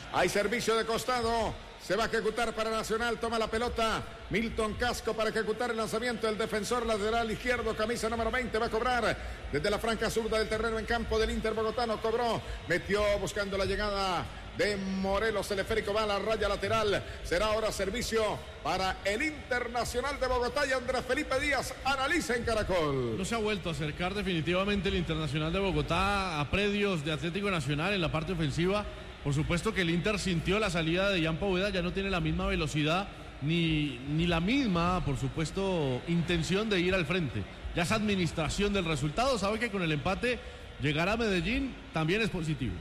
Hay servicio de costado. Se va a ejecutar para Nacional, toma la pelota Milton Casco para ejecutar el lanzamiento del defensor lateral izquierdo, camisa número 20, va a cobrar desde la franja zurda del terreno en campo del Inter bogotano, cobró, metió buscando la llegada de Morelos, el esférico va a la raya lateral, será ahora servicio para el Internacional de Bogotá y Andrés Felipe Díaz analiza en Caracol. No se ha vuelto a acercar definitivamente el Internacional de Bogotá a predios de Atlético Nacional en la parte ofensiva. Por supuesto que el Inter sintió la salida de Jan Poveda, ya no tiene la misma velocidad ni la misma, por supuesto, intención de ir al frente. Ya es administración del resultado, sabe que con el empate llegar a Medellín también es positivo.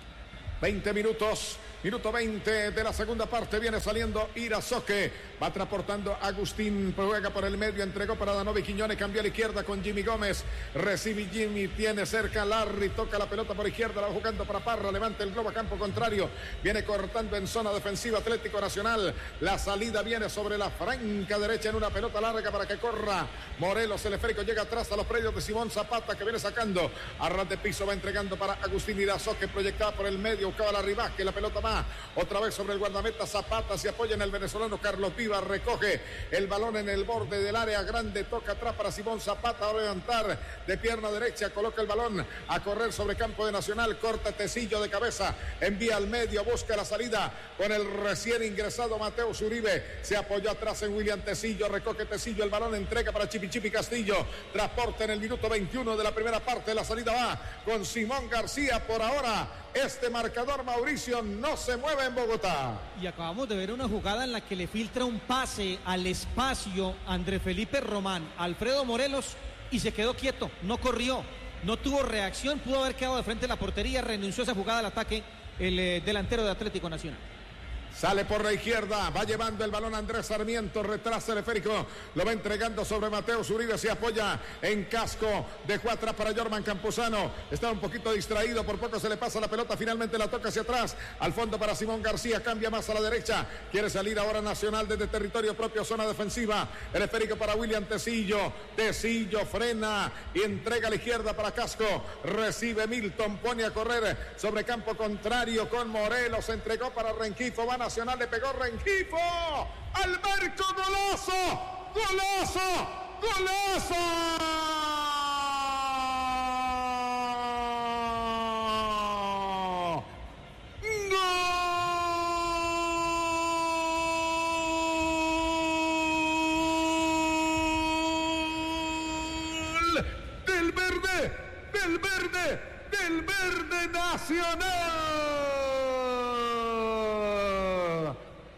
20 minutos, minuto 20 de la segunda parte, viene saliendo Irazoque, va transportando Agustín, juega por el medio, entregó para Danovi Quiñones, cambió a la izquierda con Jimmy Gómez, recibe Jimmy, tiene cerca Larry, toca la pelota por izquierda, la va jugando para Parra, levanta el globo a campo contrario, viene cortando en zona defensiva Atlético Nacional, la salida viene sobre la franca derecha en una pelota larga para que corra Morelos, el esférico llega atrás a los predios de Simón Zapata que viene sacando, a ras de piso va entregando para Agustín Irazoque, proyectada por el medio, buscaba la Rivas, que la pelota va otra vez sobre el guardameta Zapata, se apoya en el venezolano Carlos Viva, recoge el balón en el borde del área grande, toca atrás para Simón Zapata, va a levantar de pierna derecha, coloca el balón a correr sobre campo de Nacional, corta Tecillo de cabeza, envía al medio, busca la salida con el recién ingresado Mateus Uribe, se apoyó atrás en William Tecillo, recoge Tecillo, el balón entrega para Chipi Castillo, transporte en el minuto 21 de la primera parte, la salida va con Simón García, por ahora este marcador, Mauricio, no se mueve en Bogotá. Y acabamos de ver una jugada en la que le filtra un pase al espacio Andrés Felipe Román, Alfredo Morelos, y se quedó quieto, no corrió, no tuvo reacción, pudo haber quedado de frente a la portería, renunció a esa jugada al ataque el delantero de Atlético Nacional. Sale por la izquierda, va llevando el balón Andrés Sarmiento, retrasa el esférico, lo va entregando sobre Mateus Uribe, se apoya en Casco, dejó atrás para Jorman Campuzano, estaba un poquito distraído, por poco se le pasa la pelota, finalmente la toca hacia atrás, al fondo para Simón García, cambia más a la derecha, quiere salir ahora Nacional desde territorio propio, zona defensiva, el esférico para William Tecillo, Tecillo frena y entrega a la izquierda para Casco, recibe Milton, pone a correr sobre campo contrario con Morelos, entregó para Rengifo, van Nacional, le pegó Rengifo, Alberto, golazo, golazo, golazo. Del verde Nacional.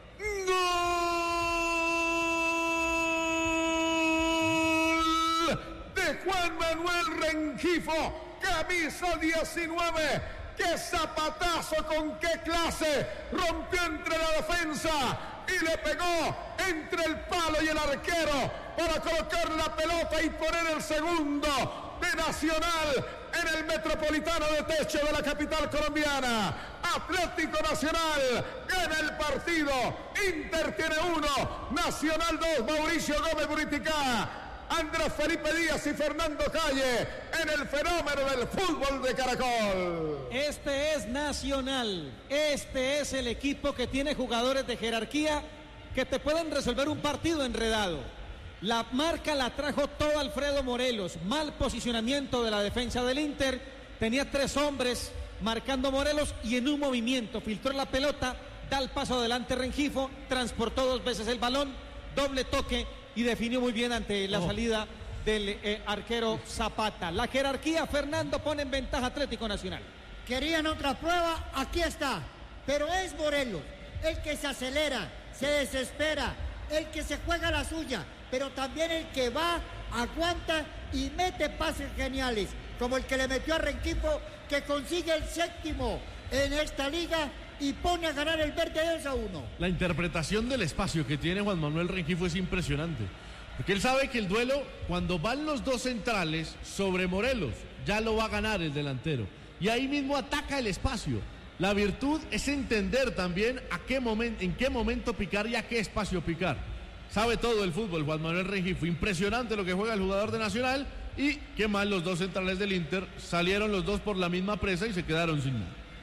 Gol de Juan Manuel Rengifo, camisa 19. ¡Qué zapatazo, con qué clase! Rompió entre la defensa y le pegó entre el palo y el arquero para colocar la pelota y poner el segundo de Nacional en el Metropolitano de Techo de la capital colombiana. Atlético Nacional gana el partido, Inter tiene 1, Nacional 2, Mauricio Gómez Buriticá, Andrés Felipe Díaz y Fernando Calle en el fenómeno del fútbol de Caracol. Este es Nacional, este es el equipo que tiene jugadores de jerarquía que te pueden resolver un partido enredado. La marca la trajo todo Alfredo Morelos, mal posicionamiento de la defensa del Inter, tenía 3 hombres marcando Morelos y en un movimiento filtró la pelota, da el paso adelante Rengifo, transportó 2 veces el balón, doble toque y definió muy bien ante la salida del arquero Zapata. La jerarquía, Fernando, pone en ventaja Atlético Nacional. Querían otra prueba, aquí está, pero es Morelos el que se acelera, se desespera, el que se juega la suya, pero también el que va, aguanta y mete pases geniales, como el que le metió a Rengifo, que consigue el 7º en esta liga y pone a ganar el verde 2-1. La interpretación del espacio que tiene Juan Manuel Rengifo es impresionante, porque él sabe que el duelo, cuando van los 2 centrales sobre Morelos, ya lo va a ganar el delantero, y ahí mismo ataca el espacio. La virtud es entender también en qué momento picar y a qué espacio picar. Sabe todo el fútbol Juan Manuel Rengifo, impresionante lo que juega el jugador de Nacional, y qué mal los 2 centrales del Inter, salieron los 2 por la misma presa y se quedaron sin nada.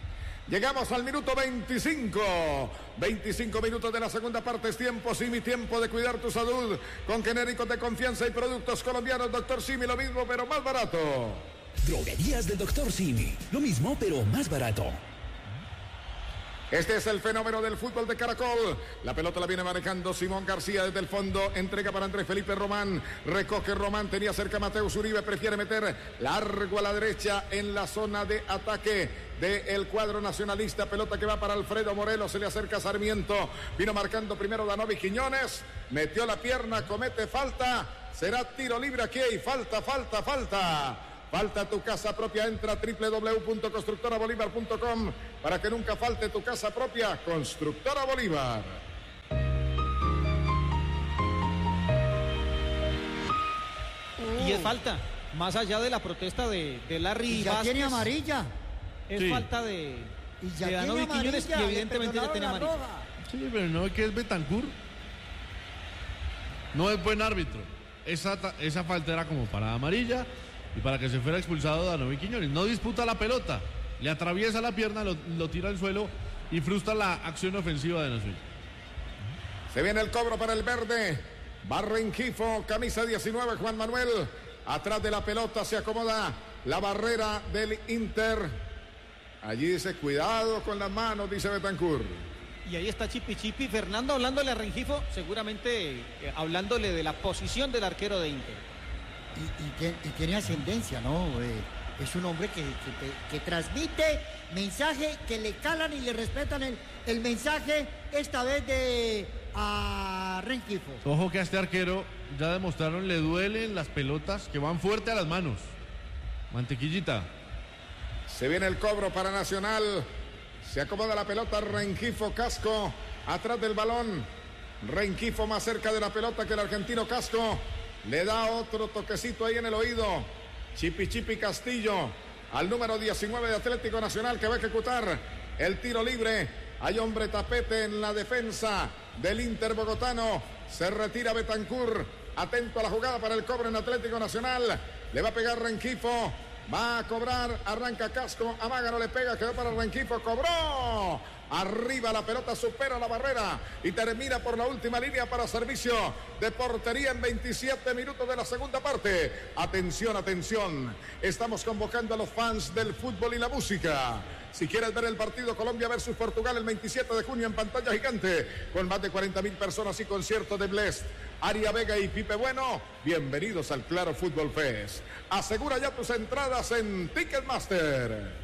Llegamos al minuto 25. 25 minutos de la segunda parte. Es tiempo, Simi, tiempo de cuidar tu salud. Con genéricos de confianza y productos colombianos. Doctor Simi, lo mismo, pero más barato. Droguerías del Doctor Simi. Lo mismo, pero más barato. Este es el fenómeno del fútbol de Caracol. La pelota la viene manejando Simón García desde el fondo. Entrega para Andrés Felipe Román. Recoge Román. Tenía cerca a Mateus Uribe. Prefiere meter largo a la derecha en la zona de ataque del cuadro nacionalista. Pelota que va para Alfredo Morelos. Se le acerca Sarmiento. Vino marcando primero Danovi Quiñones. Metió la pierna. Comete falta. Será tiro libre aquí. Falta. Falta tu casa propia. Entra a www.constructorabolívar.com para que nunca falte tu casa propia. Constructora Bolívar. Y es falta, más allá de la protesta de Larry ya Vázquez. Tiene amarilla. Es falta de Danovi Quiñones y evidentemente ya tiene amarilla. Sí, pero no es que es Betancur. No es buen árbitro. Esa falta era como para amarilla y para que se fuera expulsado Danovi Quiñones. No disputa la pelota, le atraviesa la pierna, lo tira al suelo y frustra la acción ofensiva de Nacional. Se viene el cobro para el verde. Va Rengifo, camisa 19, Juan Manuel. Atrás de la pelota se acomoda la barrera del Inter. Allí dice, cuidado con las manos, dice Betancur. Y ahí está Chipi. Fernando hablándole a Rengifo, seguramente hablándole de la posición del arquero de Inter. Y tiene ascendencia, ¿no? Es un hombre que transmite mensaje, que le calan y le respetan el mensaje, esta vez a Rengifo. Ojo que a este arquero, ya demostraron, le duelen las pelotas que van fuerte a las manos. Mantequillita. Se viene el cobro para Nacional. Se acomoda la pelota, Rengifo, Casco, atrás del balón. Rengifo más cerca de la pelota que el argentino Casco. Le da otro toquecito ahí en el oído. Chipi Castillo al número 19 de Atlético Nacional, que va a ejecutar el tiro libre. Hay hombre tapete en la defensa del Inter bogotano. Se retira Betancur. Atento a la jugada para el cobro en Atlético Nacional. Le va a pegar Rengifo. Va a cobrar. Arranca Casco. Amaga, no le pega. Quedó para Rengifo. Cobró. Arriba la pelota, supera la barrera y termina por la última línea para servicio de portería en 27 minutos de la segunda parte. Atención. Estamos convocando a los fans del fútbol y la música. Si quieres ver el partido Colombia versus Portugal el 27 de junio en pantalla gigante, con más de 40.000 personas y conciertos de Blest, Aria Vega y Pipe Bueno, bienvenidos al Claro Fútbol Fest. Asegura ya tus entradas en Ticketmaster.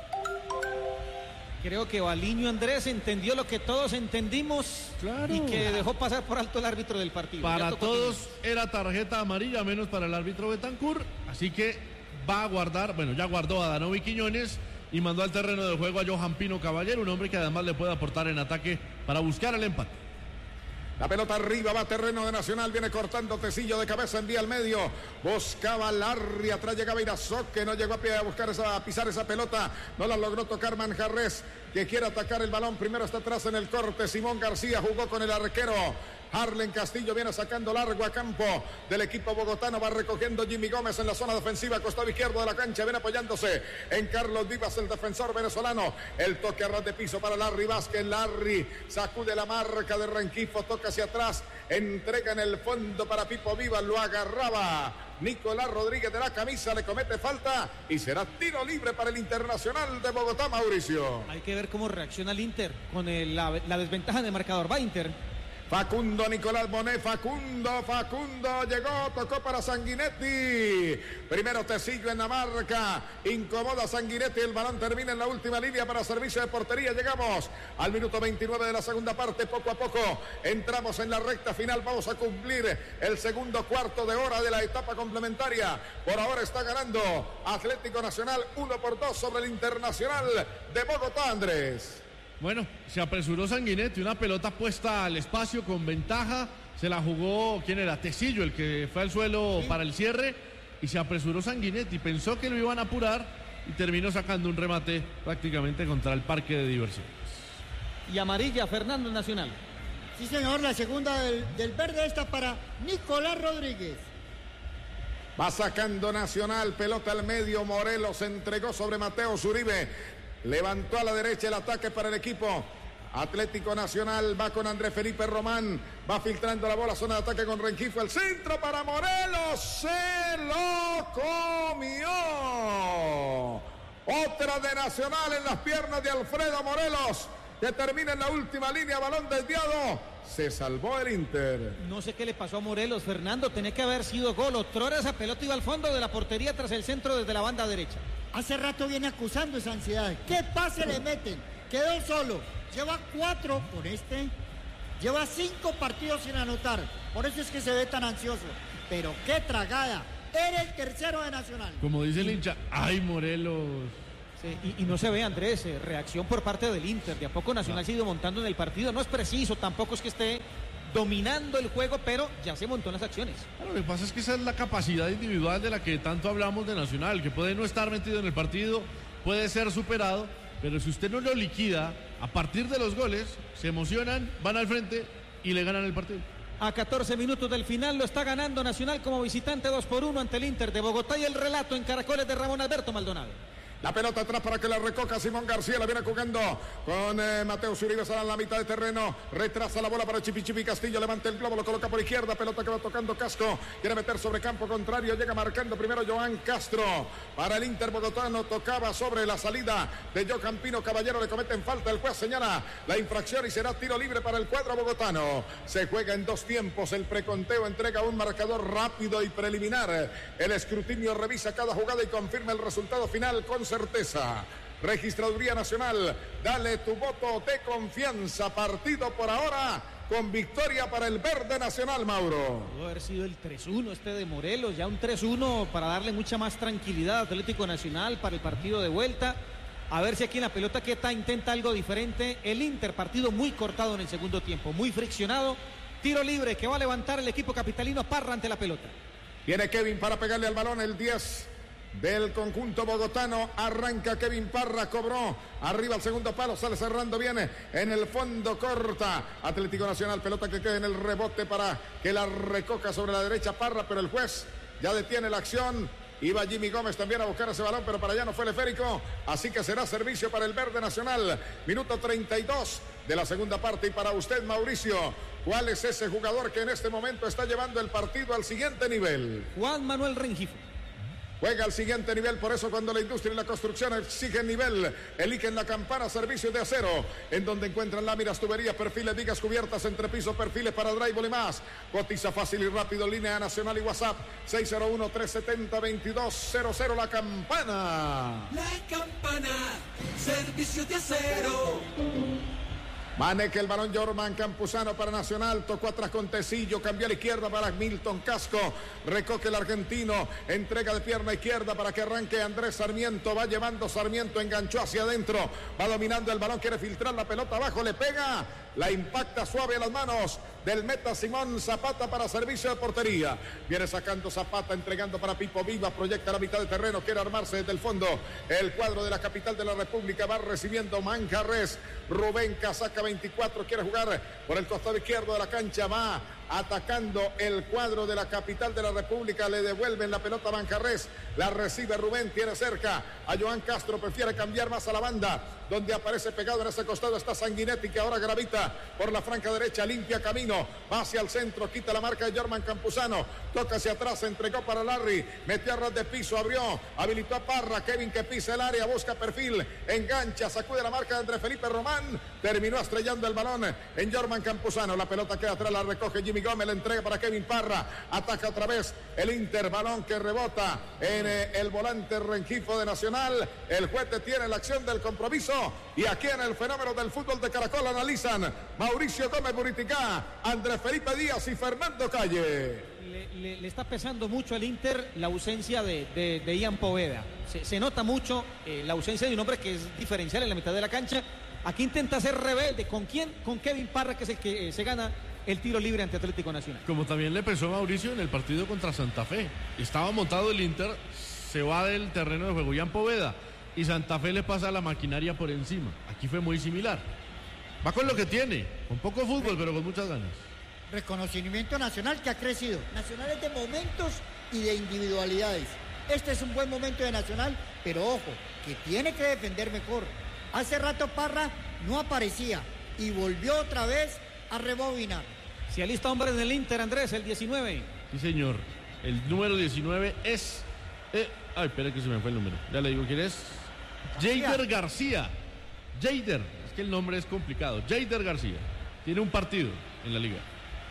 Creo que Baliño Andrés entendió lo que todos entendimos, claro, y que dejó pasar por alto el árbitro del partido. Para todos era tarjeta amarilla, menos para el árbitro Betancur, así que va a guardar, ya guardó a Danovi Quiñones y mandó al terreno de juego a Johan Pino Caballero, un hombre que además le puede aportar en ataque para buscar el empate. La pelota arriba, va a terreno de Nacional, viene cortando Tecillo de cabeza, envía al medio, buscaba Larry, atrás llegaba Irazoque, no llegó a pie a pisar esa pelota, no la logró tocar Manjarres, que quiere atacar el balón, primero está atrás en el corte, Simón García jugó con el arquero, Harlen Castillo viene sacando largo a campo del equipo bogotano, va recogiendo Jimmy Gómez en la zona defensiva, costado izquierdo de la cancha, viene apoyándose en Carlos Vivas, el defensor venezolano, el toque a ras de piso para Larry Vázquez, Larry sacude la marca de Rengifo, toca hacia atrás, entrega en el fondo para Pipo Vivas, lo agarraba Nicolás Rodríguez de la camisa, le comete falta y será tiro libre para el Internacional de Bogotá, Mauricio. Hay que ver cómo reacciona el Inter con la desventaja de marcador. Va Inter. Facundo Nicolás Bonet, Facundo llegó, tocó para Sanguinetti, primero Tecillo en la marca, incomoda Sanguinetti, el balón termina en la última línea para servicio de portería, llegamos al minuto 29 de la segunda parte, poco a poco entramos en la recta final, vamos a cumplir el segundo cuarto de hora de la etapa complementaria, por ahora está ganando Atlético Nacional 1-2 sobre el Internacional de Bogotá, Andrés. Bueno, se apresuró Sanguinetti, una pelota puesta al espacio con ventaja, se la jugó, ¿quién era? Tecillo, el que fue al suelo para el cierre, y se apresuró Sanguinetti, pensó que lo iban a apurar y terminó sacando un remate prácticamente contra el parque de diversiones. Y amarilla, Fernando Nacional. Sí, señor, la segunda del verde está para Nicolás Rodríguez. Va sacando Nacional, pelota al medio, Morelos entregó sobre Mateus Uribe. levantó a la derecha el ataque para el equipo Atlético Nacional, va con Andrés Felipe Román, va filtrando la bola, zona de ataque con Rengifo, el centro para Morelos, se lo comió. Otra de Nacional en las piernas de Alfredo Morelos, que termina en la última línea, balón desviado, se salvó el Inter. No sé qué le pasó a Morelos, Fernando, tenía que haber sido gol, otrora esa pelota iba al fondo de la portería tras el centro desde la banda derecha. Hace rato viene acusando esa ansiedad, ¿qué pase le meten? Quedó solo, lleva 4 por lleva 5 partidos sin anotar, por eso es que se ve tan ansioso, pero qué tragada, era el tercero de Nacional. Como dice el hincha, ¡ay, Morelos! Sí, y no se ve, Andrés, reacción por parte del Inter, de a poco Nacional se ha ido montando en el partido, no es preciso, tampoco es que esté dominando el juego, pero ya se montó en las acciones. Lo que pasa es que esa es la capacidad individual de la que tanto hablamos de Nacional, que puede no estar metido en el partido, puede ser superado, pero si usted no lo liquida, a partir de los goles, se emocionan, van al frente y le ganan el partido. A 14 minutos del final lo está ganando Nacional como visitante 2-1 ante el Inter de Bogotá, y el relato en Caracoles de Ramón Alberto Maldonado. La pelota atrás para que la recoja Simón García, la viene jugando con Mateo Zuribe, sale en la mitad de terreno, retrasa la bola para Chipi Castillo, levanta el globo, lo coloca por izquierda, pelota que va tocando Casco, quiere meter sobre campo contrario, llega marcando primero Joan Castro, para el Inter bogotano, tocaba sobre la salida de Johan Pino Caballero, le cometen falta, el juez señala la infracción y será tiro libre para el cuadro bogotano. Se juega en 2 tiempos, el preconteo entrega un marcador rápido y preliminar, el escrutinio revisa cada jugada y confirma el resultado final con certeza. Registraduría Nacional, dale tu voto de confianza. Partido por ahora con victoria para el verde Nacional, Mauro. Pudo haber sido el 3-1 este de Morelos, ya un 3-1 para darle mucha más tranquilidad a Atlético Nacional para el partido de vuelta. A ver si aquí en la pelota quieta intenta algo diferente. El Inter, partido muy cortado en el segundo tiempo, muy friccionado. Tiro libre que va a levantar el equipo capitalino. Parra ante la pelota. Viene Kevin para pegarle al balón, el 10 del conjunto bogotano, arranca Kevin Parra, cobró arriba al segundo palo, sale cerrando bien en el fondo, corta Atlético Nacional, pelota que queda en el rebote para que la recoja sobre la derecha Parra, pero el juez ya detiene la acción. Iba Jimmy Gómez también a buscar ese balón, pero para allá no fue el esférico, así que será servicio para el verde Nacional. Minuto 32 de la segunda parte, y para usted, Mauricio, ¿cuál es ese jugador que en este momento está llevando el partido al siguiente nivel? Juan Manuel Rengifo. Juega al siguiente nivel, por eso cuando la industria y la construcción exigen nivel, eligen la campana servicios de acero, en donde encuentran láminas, tuberías, perfiles, vigas, cubiertas, entrepiso, perfiles para drywall y más. Cotiza fácil y rápido, línea nacional y WhatsApp 601-370-2200. La campana. La campana, servicios de acero. Maneja el balón Jorman Campuzano para Nacional, tocó atrás con Tecillo, cambió a la izquierda para Milton Casco, recoge el argentino, entrega de pierna izquierda para que arranque Andrés Sarmiento, va llevando Sarmiento, enganchó hacia adentro, va dominando el balón, quiere filtrar la pelota abajo, le pega, la impacta suave a las manos del meta Simón Zapata para servicio de portería. Viene sacando Zapata, entregando para Pipo Vivas, proyecta la mitad de terreno, quiere armarse desde el fondo. El cuadro de la capital de la República va recibiendo Manjarres. Rubén Casaca 24 quiere jugar por el costado izquierdo de la cancha, va atacando el cuadro de la capital de la República, le devuelven la pelota a Manjarres, la recibe Rubén, tiene cerca a Joan Castro, prefiere cambiar más a la banda, donde aparece pegado en ese costado está Sanguinetti, que ahora gravita por la franca derecha, limpia camino, va hacia el centro, quita la marca de Jorman Campuzano, toca hacia atrás, entregó para Larry, metió a ras de piso, abrió, habilitó a Parra, Kevin que pisa el área, busca perfil, engancha, sacude la marca de Andrés Felipe Román, terminó estrellando el balón en Jorman Campuzano, la pelota queda atrás, la recoge Jimmy Gómez, la entrega para Kevin Parra, ataca otra vez el Inter, balón que rebota en el volante Rengifo de Nacional. El juez detiene la acción del compromiso, y aquí en el fenómeno del fútbol de Caracol analizan Mauricio Gómez Buriticá, Andrés Felipe Díaz y Fernando Calle. Le está pesando mucho al Inter la ausencia de Ian Poveda. Se nota mucho la ausencia de un hombre que es diferencial en la mitad de la cancha. Aquí intenta ser rebelde. ¿Con quién? Con Kevin Parra, que es el que se gana el tiro libre ante Atlético Nacional. Como también le pesó a Mauricio en el partido contra Santa Fe. Estaba montado el Inter, se va del terreno de juego Ian Poveda y Santa Fe le pasa la maquinaria por encima. Aquí fue muy similar. Va con lo que tiene, con poco fútbol, pero con muchas ganas. Reconocimiento Nacional que ha crecido. Nacional es de momentos y de individualidades. Este es un buen momento de Nacional, pero ojo, que tiene que defender mejor. Hace rato Parra no aparecía y volvió otra vez a rebobinar. Se alista hombre en el Inter, Andrés, el 19. Sí, señor. El número 19 es... espera que se me fue el número. Ya le digo quién es. Jeider García. Jeider. Es que el nombre es complicado. Jeider García. Tiene un partido en la liga.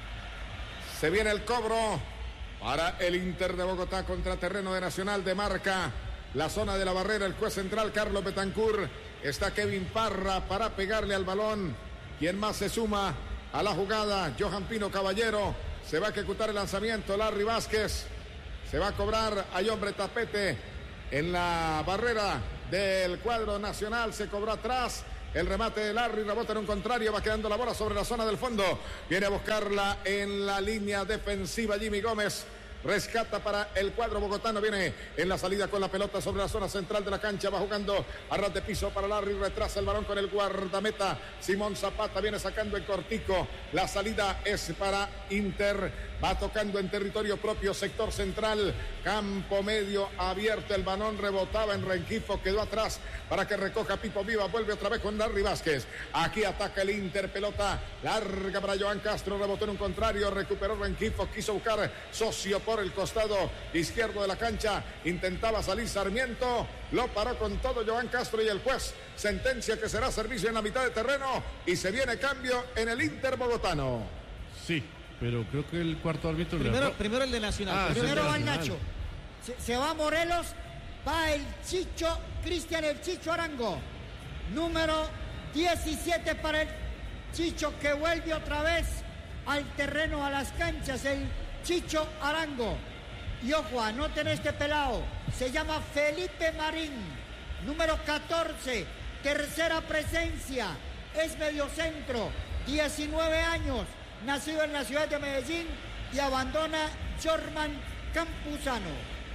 Se viene el cobro para el Inter de Bogotá contra terreno de Nacional de marca. La zona de la barrera, el juez central Carlos Betancur. Está Kevin Parra para pegarle al balón. ¿Quién más se suma a la jugada? Johan Pino Caballero. Se va a ejecutar el lanzamiento. Larry Vázquez. Se va a cobrar. Hay hombre tapete en la barrera del cuadro nacional. Se cobró atrás. El remate de Larry, rebota en un contrario, va quedando la bola sobre la zona del fondo. Viene a buscarla en la línea defensiva Jimmy Gómez. Rescata para el cuadro bogotano, viene en la salida con la pelota sobre la zona central de la cancha, va jugando a ras de piso para Larry, retrasa el balón con el guardameta Simón Zapata, viene sacando el cortico, la salida es para Inter, va tocando en territorio propio, sector central, campo medio abierto, el balón rebotaba en Rengifo, quedó atrás para que recoja Pipo Viva, vuelve otra vez con Larry Vázquez, aquí ataca el Inter, pelota larga para Joan Castro, rebotó en un contrario, recuperó Rengifo, quiso buscar socio por el costado izquierdo de la cancha, intentaba salir Sarmiento, lo paró con todo Joan Castro y el juez sentencia que será servicio en la mitad de terreno y se viene cambio en el Inter bogotano. Sí, pero creo que el cuarto árbitro... Primero el de Nacional. Primero va el Nacho. Se va Morelos, va el Chicho, Cristian el Chicho Arango. Número 17 para el Chicho que vuelve otra vez al terreno, a las canchas, el Chicho Arango. Y ojo, anoten este pelado, se llama Felipe Marín, número 14, tercera presencia, es mediocentro, 19 años, nacido en la ciudad de Medellín y abandona Jorman Campuzano.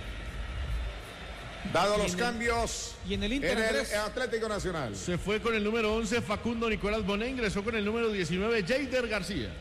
Dado los cambios y en el Inter, en Andrés, el Atlético Nacional. Se fue con el número 11 Facundo Nicolás Bonet, ingresó con el número 19 Jeider García.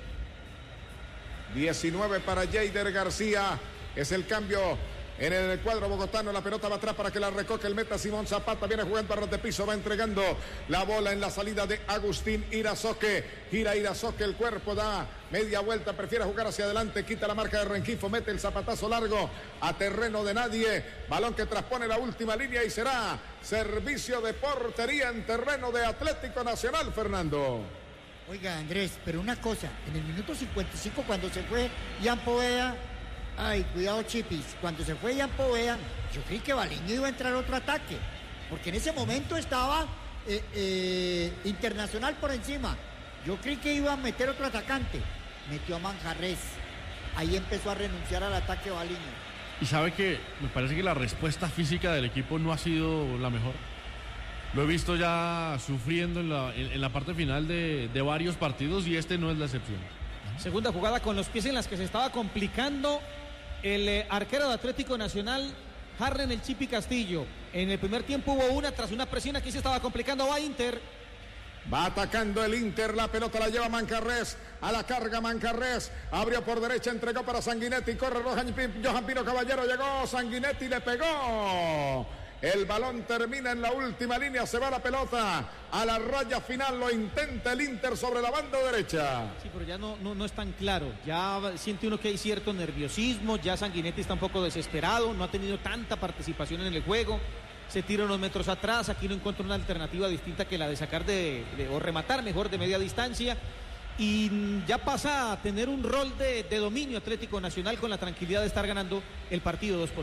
19 para Jeider García, es el cambio en el cuadro bogotano, la pelota va atrás para que la recoge el meta Simón Zapata, viene jugando a ras de piso, va entregando la bola en la salida de Agustín Irazoque, gira Irazoque, el cuerpo da media vuelta, prefiere jugar hacia adelante, quita la marca de Rengifo, mete el zapatazo largo a terreno de nadie, balón que transpone la última línea y será servicio de portería en terreno de Atlético Nacional, Fernando. Oiga, Andrés, pero una cosa, en el minuto 55 cuando se fue Jan Poveda, ay, cuidado Chipis, cuando se fue Jan Poveda, yo creí que Baliño iba a entrar otro ataque, porque en ese momento estaba Internacional por encima, yo creí que iba a meter otro atacante, metió a Manjarres, ahí empezó a renunciar al ataque Baliño. Y sabe que me parece que la respuesta física del equipo no ha sido la mejor. Lo he visto ya sufriendo en la parte final de varios partidos y este no es la excepción. Segunda jugada con los pies en las que se estaba complicando el arquero de Atlético Nacional, Harren el Chipi Castillo. En el primer tiempo hubo una tras una presión, aquí se estaba complicando, va Inter. Va atacando el Inter, la pelota la lleva Manjarres, a la carga Manjarres, abrió por derecha, entregó para Sanguinetti, corre Johan Pino Caballero, llegó Sanguinetti, le pegó. El balón termina en la última línea, se va la pelota a la raya final, lo intenta el Inter sobre la banda derecha. Sí, pero ya no es tan claro, ya siente uno que hay cierto nerviosismo, ya Sanguinetti está un poco desesperado, no ha tenido tanta participación en el juego, se tira unos metros atrás, aquí no encuentra una alternativa distinta que la de sacar o rematar mejor de media distancia, y ya pasa a tener un rol de dominio Atlético Nacional con la tranquilidad de estar ganando el partido 2-1.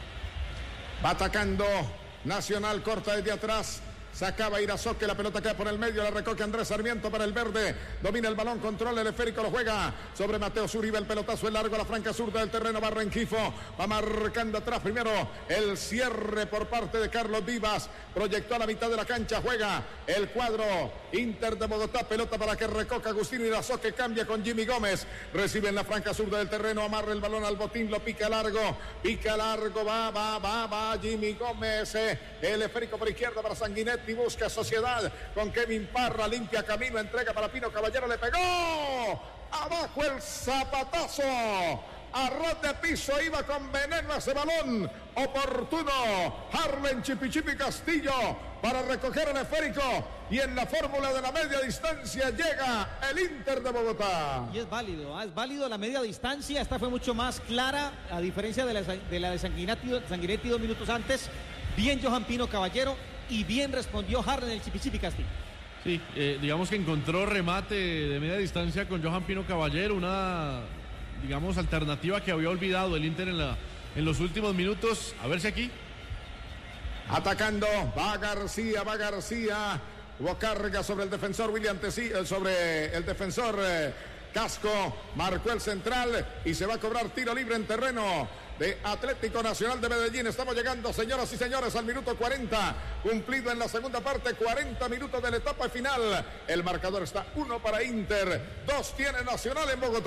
Va atacando Nacional, corta desde atrás, sacaba Irazoque, la pelota queda por el medio, la recoge Andrés Sarmiento para el verde, domina el balón, controla el esférico, lo juega sobre Mateo Zuribe, el pelotazo es largo a la franca zurda del terreno, va Rengifo, va marcando atrás primero el cierre por parte de Carlos Vivas, proyectó a la mitad de la cancha, juega el cuadro Inter de Bogotá, pelota para que recoja Agustín Irazoque, cambia con Jimmy Gómez, recibe en la franca zurda del terreno, amarra el balón al botín, lo pica largo, va Jimmy Gómez, el esférico por izquierda para Sanguinetti, busca sociedad con Kevin Parra, limpia camino, entrega para Pino Caballero, le pegó, abajo el zapatazo, a ras de piso, iba con veneno ese balón, oportuno, Harlen Chipi Castillo, para recoger el esférico. Y en la fórmula de la media distancia llega el Inter de Bogotá. Y es válido la media distancia. Esta fue mucho más clara, a diferencia de la de Sanguinetti 2 minutos antes. Bien Johan Pino Caballero y bien respondió Harlan el Chipi Castillo. Sí, digamos que encontró remate de media distancia con Johan Pino Caballero, una, digamos, alternativa que había olvidado el Inter en los últimos minutos. A ver si aquí. Atacando, va García. Hubo carga sobre el defensor sobre el defensor Casco. Marcó el central y se va a cobrar tiro libre en terreno de Atlético Nacional de Medellín. Estamos llegando, señoras y señores, al minuto 40, cumplido en la segunda parte, 40 minutos de la etapa final. El marcador está 1 para Inter, 2 tiene Nacional en Bogotá.